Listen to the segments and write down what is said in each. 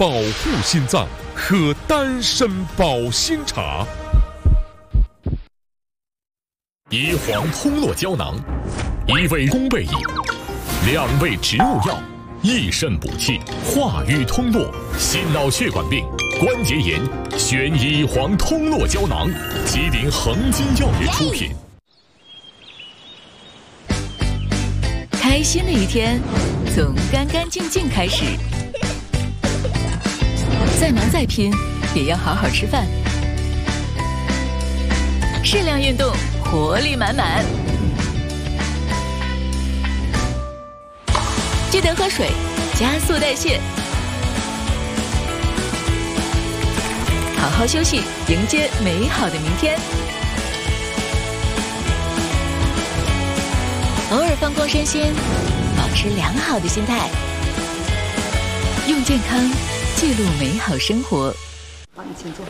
保护心脏，喝丹参保心茶。 椰黄通络胶囊，1味功倍饮，2味植物药，益肾补气，化瘀通络，心脑血管病、关节炎，选椰黄通络胶囊，吉林恒金药业出品。 开心的一天，从干干净净开始。再忙再拼，也要好好吃饭。适量运动，活力满满。记得喝水，加速代谢。好好休息，迎接美好的明天。偶尔放空身心，保持良好的心态，用健康记录美好生活。 好，你请坐。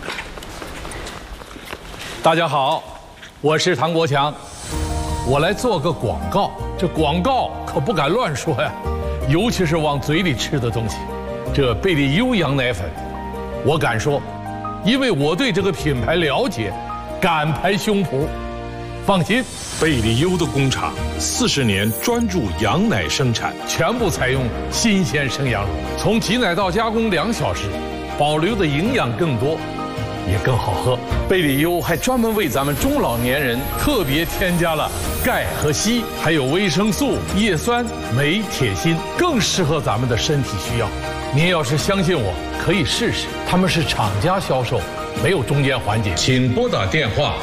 大家好，我是唐国强，我来做个广告。这广告可不敢乱说呀，尤其是往嘴里吃的东西。这贝利优羊奶粉，我敢说，因为我对这个品牌了解，敢拍胸脯。放心， 贝利优的工厂40年专注羊奶生产， 全部采用新鲜生羊乳，从挤奶到加工2小时，保留的营养更多，也更好喝。贝利优还专门为咱们中老年人特别添加了钙和硒，还有维生素、叶酸、镁、铁、锌，更适合咱们的身体需要。您要是相信我，可以试试。他们是厂家销售，没有中间环节。请拨打电话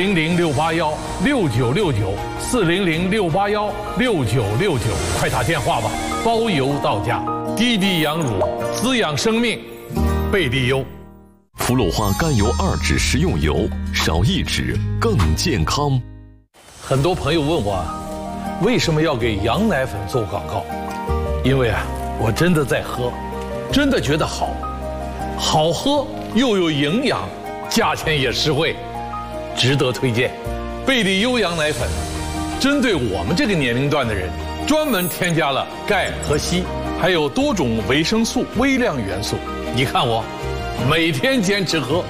400-681-6969，400-681-6969，快打电话吧，包邮到家。滴滴羊乳，滋养生命，贝利优。 福禄花甘油2酯食用油，少1酯更健康。 很多朋友问我，为什么要给羊奶粉做广告？因为我真的在喝，真的觉得好喝又有营养，价钱也实惠，值得推荐。贝利优羊奶粉针对我们这个年龄段的人，专门添加了钙和硒，还有多种维生素、微量元素。你看我每天坚持喝。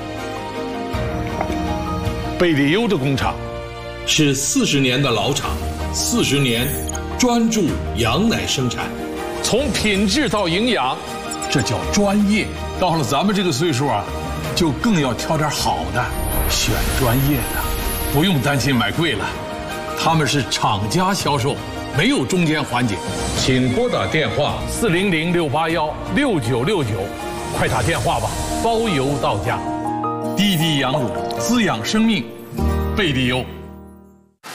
贝利优的工厂是40年的老厂，40年专注羊奶生产， 从品质到营养，这叫专业。到了咱们这个岁数就更要挑点好的，选专业的，不用担心买贵了。他们是厂家销售，没有中间环节。请拨打电话400-681-6969，快打电话吧，包邮到家。滴滴羊乳，滋养生命，贝利优。